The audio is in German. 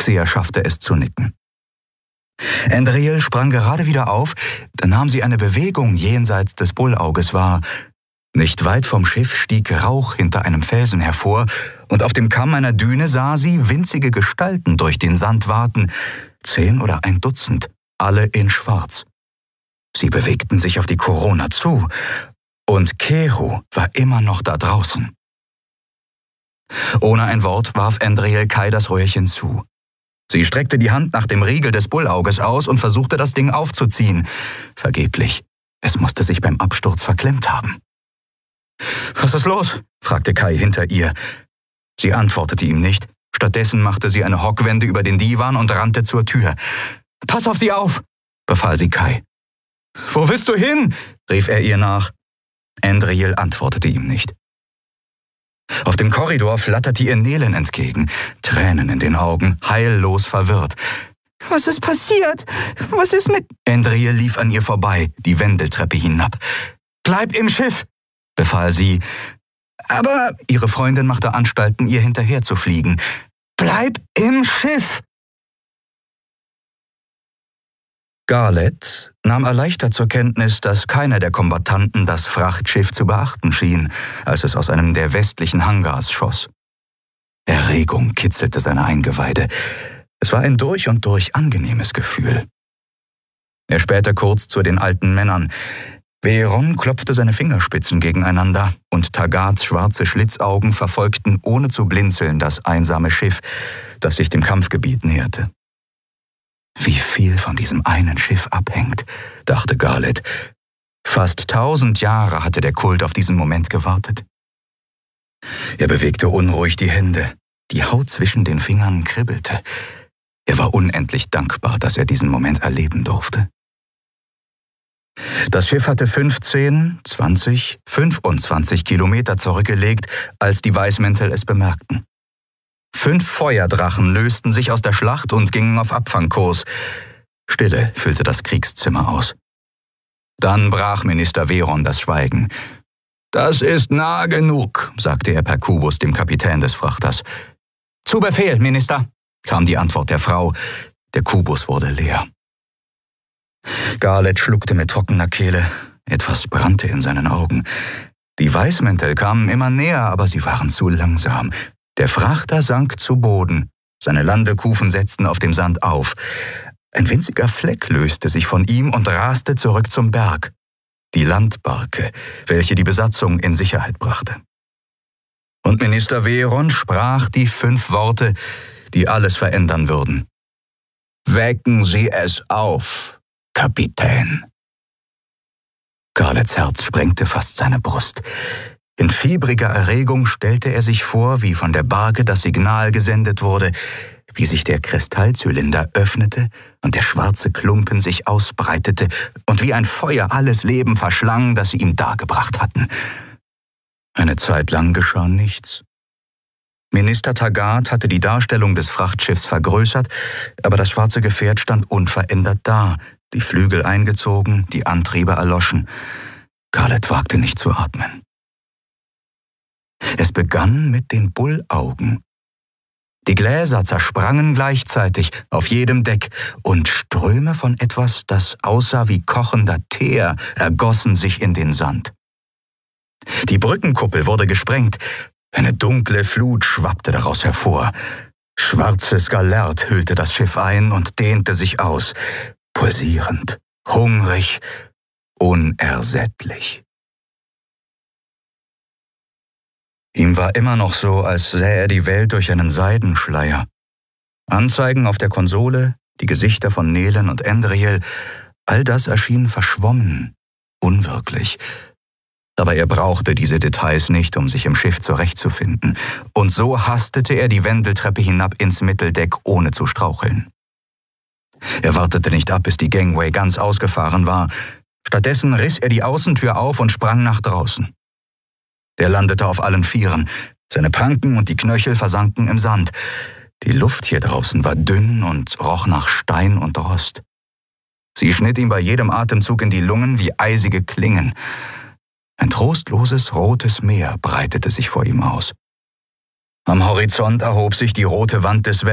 Xia schaffte es zu nicken. Andriel sprang gerade wieder auf, da nahm sie eine Bewegung jenseits des Bullauges wahr. Nicht weit vom Schiff stieg Rauch hinter einem Felsen hervor, und auf dem Kamm einer Düne sah sie winzige Gestalten durch den Sand waten, 10 oder ein Dutzend, alle in Schwarz. Sie bewegten sich auf die Corona zu, und Keru war immer noch da draußen. Ohne ein Wort warf Andriel Kai das Röhrchen zu. Sie streckte die Hand nach dem Riegel des Bullauges aus und versuchte, das Ding aufzuziehen. Vergeblich. Es musste sich beim Absturz verklemmt haben. »Was ist los?« fragte Kai hinter ihr. Sie antwortete ihm nicht. Stattdessen machte sie eine Hockwende über den Divan und rannte zur Tür. »Pass auf sie auf«, befahl sie Kai. »Wo willst du hin?« rief er ihr nach. Andriel antwortete ihm nicht. Auf dem Korridor flatterte ihr Nelen entgegen, Tränen in den Augen, heillos verwirrt. »Was ist passiert? Was ist mit...« Andriel lief an ihr vorbei, die Wendeltreppe hinab. »Bleib im Schiff«, befahl sie. Aber ihre Freundin machte Anstalten, ihr hinterher zu fliegen. »Bleib im Schiff!« Garlet nahm erleichtert zur Kenntnis, dass keiner der Kombattanten das Frachtschiff zu beachten schien, als es aus einem der westlichen Hangars schoss. Erregung kitzelte seine Eingeweide. Es war ein durch und durch angenehmes Gefühl. Er spähte kurz zu den alten Männern. Veron klopfte seine Fingerspitzen gegeneinander, und Tagats schwarze Schlitzaugen verfolgten ohne zu blinzeln das einsame Schiff, das sich dem Kampfgebiet näherte. Wie viel von diesem einen Schiff abhängt, dachte Garlet. Fast 1000 Jahre hatte der Kult auf diesen Moment gewartet. Er bewegte unruhig die Hände. Die Haut zwischen den Fingern kribbelte. Er war unendlich dankbar, dass er diesen Moment erleben durfte. Das Schiff hatte 15, 20, 25 Kilometer zurückgelegt, als die Weißmäntel es bemerkten. 5 Feuerdrachen lösten sich aus der Schlacht und gingen auf Abfangkurs. Stille füllte das Kriegszimmer aus. Dann brach Minister Veron das Schweigen. »Das ist nah genug«, sagte er per Kubus dem Kapitän des Frachters. »Zu Befehl, Minister«, kam die Antwort der Frau. Der Kubus wurde leer. Garlet schluckte mit trockener Kehle. Etwas brannte in seinen Augen. Die Weißmäntel kamen immer näher, aber sie waren zu langsam. Der Frachter sank zu Boden. Seine Landekufen setzten auf dem Sand auf. Ein winziger Fleck löste sich von ihm und raste zurück zum Berg. Die Landbarke, welche die Besatzung in Sicherheit brachte. Und Minister Veron sprach die 5 Worte, die alles verändern würden. »Wecken Sie es auf, Kapitän.« Garlets Herz sprengte fast seine Brust. In fiebriger Erregung stellte er sich vor, wie von der Barke das Signal gesendet wurde, wie sich der Kristallzylinder öffnete und der schwarze Klumpen sich ausbreitete und wie ein Feuer alles Leben verschlang, das sie ihm dargebracht hatten. Eine Zeit lang geschah nichts. Minister Tagat hatte die Darstellung des Frachtschiffs vergrößert, aber das schwarze Gefährt stand unverändert da, die Flügel eingezogen, die Antriebe erloschen. Garlet wagte nicht zu atmen. Es begann mit den Bullaugen. Die Gläser zersprangen gleichzeitig auf jedem Deck und Ströme von etwas, das aussah wie kochender Teer, ergossen sich in den Sand. Die Brückenkuppel wurde gesprengt. Eine dunkle Flut schwappte daraus hervor. Schwarzes Galert hüllte das Schiff ein und dehnte sich aus, pulsierend, hungrig, unersättlich. Ihm war immer noch so, als sähe er die Welt durch einen Seidenschleier. Anzeigen auf der Konsole, die Gesichter von Nelen und Andriel, all das erschien verschwommen, unwirklich. Aber er brauchte diese Details nicht, um sich im Schiff zurechtzufinden. Und so hastete er die Wendeltreppe hinab ins Mitteldeck, ohne zu straucheln. Er wartete nicht ab, bis die Gangway ganz ausgefahren war. Stattdessen riss er die Außentür auf und sprang nach draußen. Er landete auf allen Vieren. Seine Pranken und die Knöchel versanken im Sand. Die Luft hier draußen war dünn und roch nach Stein und Rost. Sie schnitt ihm bei jedem Atemzug in die Lungen wie eisige Klingen. Ein trostloses, rotes Meer breitete sich vor ihm aus. Am Horizont erhob sich die rote Wand des